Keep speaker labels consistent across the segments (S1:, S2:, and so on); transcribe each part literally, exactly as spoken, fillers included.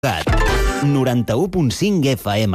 S1: noranta-u punt cinc F M.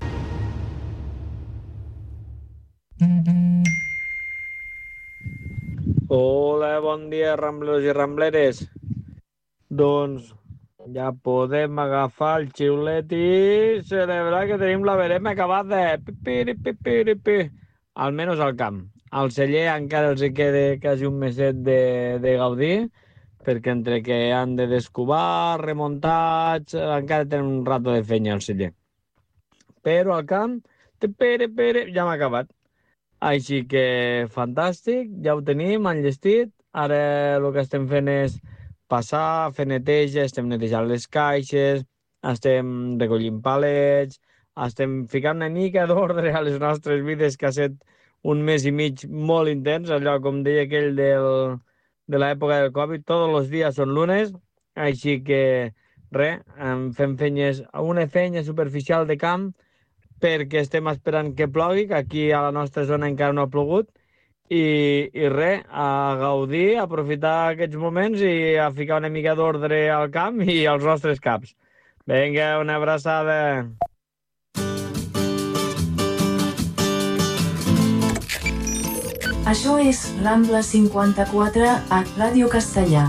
S2: Hola, bon dia, rambleros i rambleres. Doncs ja podem agafar el xiulet i celebrar que tenim la verema acabat de pipiri, pipiri, pi. Almenys al camp. Al celler encara els hi queda quasi un meset de, de gaudir, perquè entre que han de descubar, remuntats, encara tenen un rato de feina al celler. Però al camp, pere, pere, ja m'ha acabat. Així que fantàstic, ja ho tenim enllestit. Ara el que estem fent és passar, fer neteja, estem netejant les caixes, estem recollint palets, estem ficant una mica d'ordre a les nostres vides, que ha estat un mes i mig molt intens, allò com deia aquell del, de l'època del Covid, tots els dies són lunes, així que res, fem feines, una feina superficial de camp, perquè estem esperant que plogui, que aquí a la nostra zona encara no ha plogut, i, i res, a gaudir, a aprofitar aquests moments i a ficar una mica d'ordre al camp i als nostres caps. Vinga, una abraçada.
S3: Això és Rambla cinquanta-quatre a Ràdio Castellà.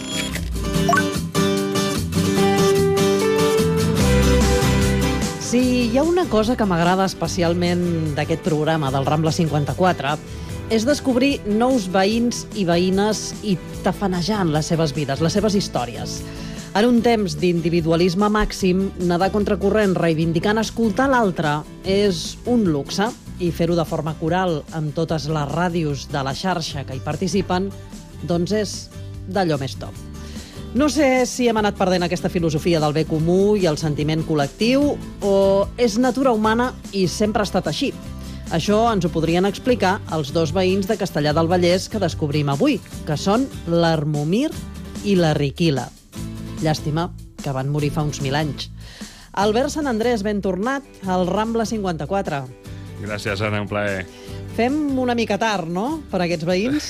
S4: Si hi ha una cosa que m'agrada especialment d'aquest programa del Rambla cinquanta-quatre és descobrir nous veïns i veïnes i tafanejant les seves vides, les seves històries. En un temps d'individualisme màxim, nedar contracorrent reivindicant escoltar l'altre és un luxe, i fer-ho de forma coral amb totes les ràdios de la xarxa que hi participen, doncs és d'allò més top. No sé si hem anat perdent aquesta filosofia del bé comú i el sentiment col·lectiu, o és natura humana i sempre ha estat així. Això ens ho podrien explicar els dos veïns de Castellar del Vallès que descobrim avui, que són l'Armomir i la Riquila. Llàstima que van morir fa uns mil anys. Albert Sant Andrés, ben tornat al Rambla cinquanta-quatre.
S5: Gràcies, Anna, un plaer.
S4: Fem una mica tard, no?, per a aquests veïns?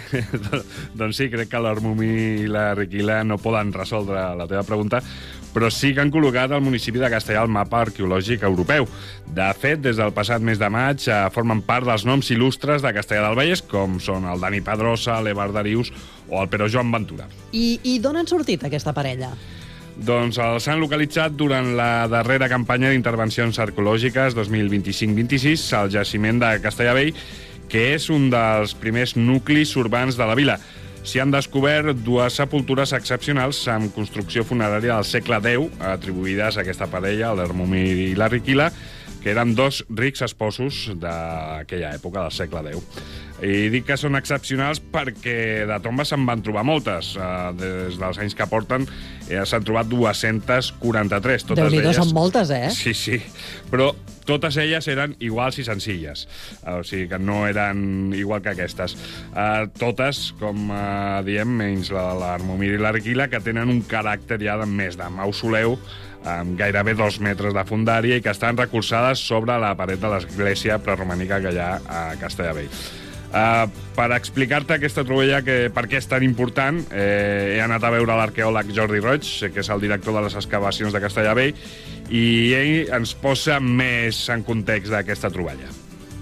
S5: Doncs sí, crec que l'Armomir i la Riquila no poden resoldre la teva pregunta, però sí que han col·locat el municipi de Castellar al mapa arqueològic europeu. De fet, des del passat mes de maig eh, formen part dels noms il·lustres de Castellar del Vallès, com són el Dani Pedrosa, l'Evar Darius o el Pere Joan Ventura.
S4: I, i d'on han sortit aquesta parella?
S5: Doncs els han localitzat durant la darrera campanya d'intervencions arqueològiques dos mil vint-i-cinc vint-i-sis al jaciment de Castellar Vell, que és un dels primers nuclis urbans de la vila. S'hi han descobert dues sepultures excepcionals amb construcció funerària del segle deu, atribuïdes a aquesta parella, l'Armomir i la Riquila, que eren dos rics esposos d'aquella època, del segle deu. I dic que són excepcionals perquè de tombes se'n van trobar moltes. Des dels anys que porten s'han trobat dues-centes quaranta-tres.
S4: Déu-n'hi-do, són moltes, eh?
S5: Sí, sí. Però totes elles eren iguals i senzilles. O sigui que no eren igual que aquestes. Totes, com diem, menys l'Armomir i la Riquila, que tenen un caràcter ja de més de mausoleu, amb gairebé dos metres de fondària i que estan recolzades sobre la paret de l'església preromànica que hi ha a Castellar Vell. Uh, per explicar-te aquesta troballa, que per què és tan important, eh, he anat a veure l'arqueòleg Jordi Roig, que és el director de les excavacions de Castellar Vell, i ell ens posa més en context d'aquesta troballa.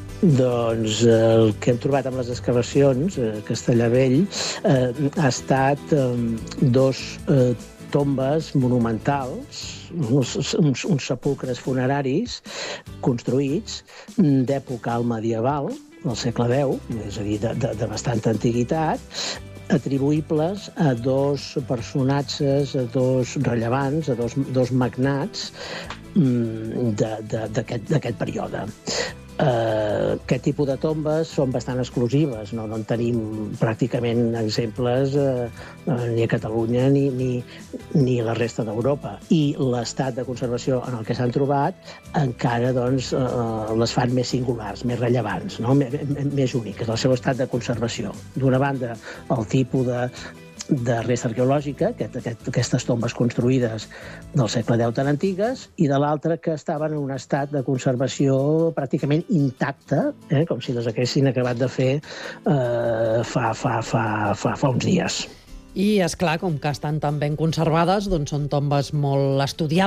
S6: Doncs el que hem trobat amb les excavacions a Castellar Vell eh, ha estat eh, dos eh, tombes monumentals, uns, uns, uns sepulcres funeraris construïts d'època alt medieval, del segle deu, és a dir, de, de, de bastanta antiguitat, atribuïbles a dos personatges, a dos rellevants, a dos, dos magnats d'aquest període. Uh, aquest tipus de tombes són bastant exclusives, no, no en tenim pràcticament exemples uh, uh, ni a Catalunya ni, ni, ni a la resta d'Europa. I l'estat de conservació en el que s'han trobat encara doncs, uh, les fan més singulars, més rellevants, no? M més úniques, el seu estat de conservació. D'una banda, el tipus de de resta arqueològica, aquest, aquest, aquestes tombes construïdes del segle deu tan antigues, i de l'altra que estaven en un estat de conservació pràcticament intacte, eh, com si les haguessin acabat de fer eh, fa, fa, fa, fa, fa uns dies.
S4: I, és clar, com que estan tan ben conservades, doncs són tombes molt estudiades